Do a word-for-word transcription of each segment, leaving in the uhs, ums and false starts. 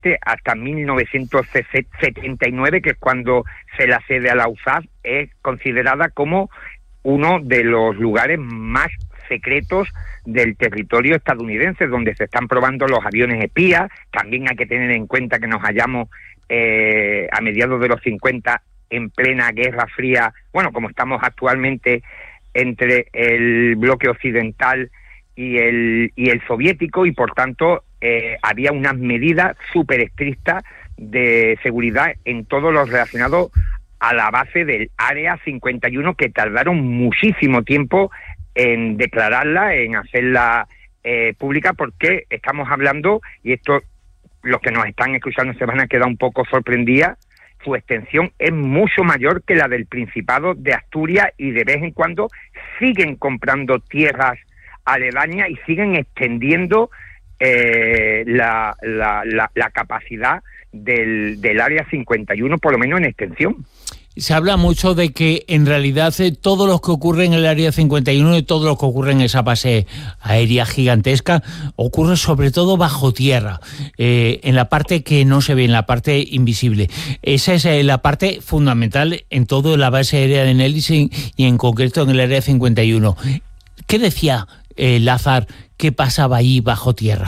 este hasta mil novecientos setenta y nueve, que es cuando se la cede a la U S A F, es considerada como uno de los lugares más secretos del territorio estadounidense, donde se están probando los aviones espías. También hay que tener en cuenta que nos hallamos eh, a mediados de los cincuenta en plena Guerra Fría, bueno, como estamos actualmente entre el bloque occidental y el y el soviético, y por tanto eh, había unas medidas súper estrictas de seguridad en todo lo relacionado a la base del Área cincuenta y uno, que tardaron muchísimo tiempo en declararla, en hacerla eh, pública, porque estamos hablando, y esto los que nos están escuchando se van a quedar un poco sorprendidas, su extensión es mucho mayor que la del Principado de Asturias, y de vez en cuando siguen comprando tierras aledañas y siguen extendiendo eh, la, la, la, la capacidad del, del Área cincuenta y uno, por lo menos en extensión. Se habla mucho de que en realidad eh, todo lo que ocurre en el Área cincuenta y uno y todo lo que ocurre en esa base aérea gigantesca ocurre sobre todo bajo tierra, eh, en la parte que no se ve, en la parte invisible. Esa es eh, la parte fundamental en toda la base aérea de Nellis y, y en concreto en el Área cincuenta y uno. ¿Qué decía eh, Lázaro que pasaba ahí bajo tierra?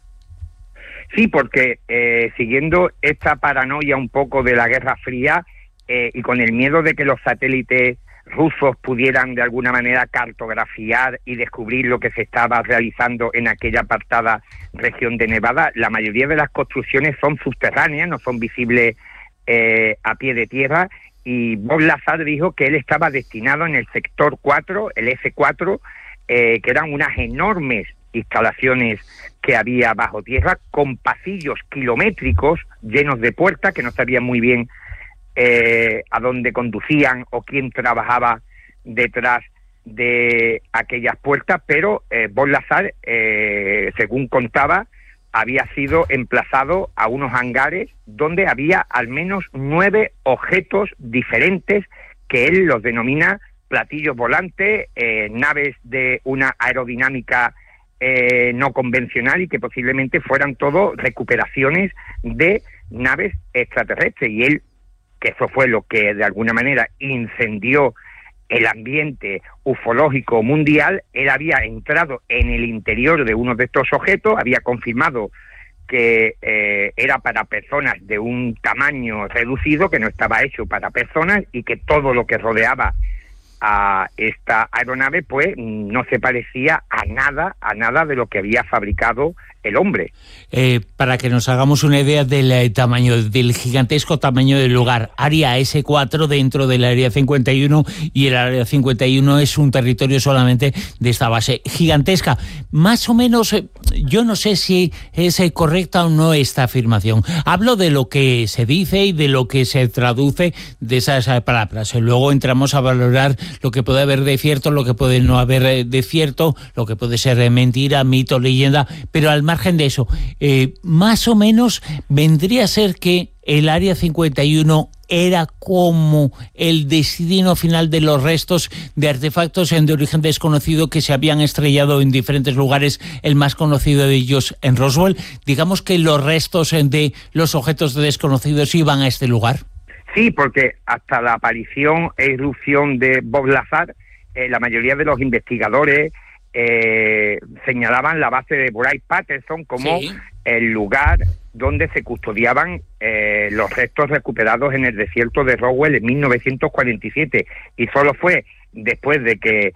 Sí, porque eh, siguiendo esta paranoia un poco de la Guerra Fría, Eh, y con el miedo de que los satélites rusos pudieran de alguna manera cartografiar y descubrir lo que se estaba realizando en aquella apartada región de Nevada, la mayoría de las construcciones son subterráneas, no son visibles eh, a pie de tierra, y Bob Lazar dijo que él estaba destinado en el sector cuatro, el F cuatro, eh, que eran unas enormes instalaciones que había bajo tierra, con pasillos kilométricos llenos de puertas que no sabían muy bien Eh, a dónde conducían o quién trabajaba detrás de aquellas puertas, pero eh, Bob Lazar, eh, según contaba, había sido emplazado a unos hangares donde había al menos nueve objetos diferentes que él los denomina platillos volantes, eh, naves de una aerodinámica eh, no convencional, y que posiblemente fueran todo recuperaciones de naves extraterrestres. Y él, que eso fue lo que de alguna manera incendió el ambiente ufológico mundial, él había entrado en el interior de uno de estos objetos, había confirmado que eh, era para personas de un tamaño reducido, que no estaba hecho para personas, y que todo lo que rodeaba a esta aeronave pues no se parecía a nada, a nada de lo que había fabricado el hombre. Eh, para que nos hagamos una idea del eh, tamaño, del gigantesco tamaño del lugar, Área ese cuatro dentro del Área cincuenta y uno, y el Área cincuenta y uno es un territorio solamente de esta base gigantesca. Más o menos, eh, yo no sé si es eh, correcta o no esta afirmación. Hablo de lo que se dice y de lo que se traduce de esas eh, palabras. Luego entramos a valorar lo que puede haber de cierto, lo que puede no haber eh, de cierto, lo que puede ser eh, mentira, mito, leyenda, pero al margen de eso, eh, más o menos vendría a ser que el Área cincuenta y uno era como el destino final de los restos de artefactos de origen desconocido que se habían estrellado en diferentes lugares, el más conocido de ellos en Roswell. Digamos que los restos de los objetos desconocidos iban a este lugar. Sí, porque hasta la aparición e irrupción de Bob Lazar, eh, la mayoría de los investigadores eh, señalaban la base de Wright-Patterson como sí. el lugar donde se custodiaban eh, los restos recuperados en el desierto de Roswell en mil novecientos cuarenta y siete. Y solo fue después de que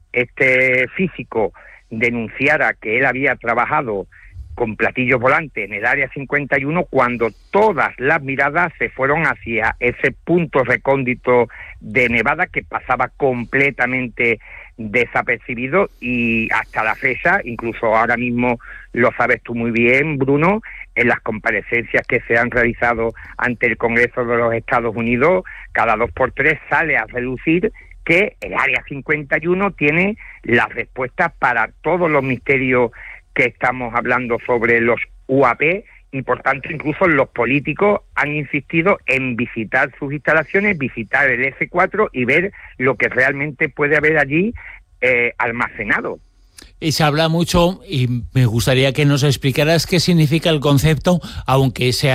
este físico denunciara que él había trabajado con platillos volantes en el Área cincuenta y uno, cuando todas las miradas se fueron hacia ese punto recóndito de Nevada que pasaba completamente desapercibido, y hasta la fecha, incluso ahora mismo lo sabes tú muy bien, Bruno, en las comparecencias que se han realizado ante el Congreso de los Estados Unidos, cada dos por tres sale a relucir que el Área cincuenta y uno tiene las respuestas para todos los misterios que estamos hablando sobre los U A P, y por tanto incluso los políticos han insistido en visitar sus instalaciones, visitar el F cuatro y ver lo que realmente puede haber allí eh, almacenado. Y se habla mucho, y me gustaría que nos explicaras qué significa el concepto, aunque sea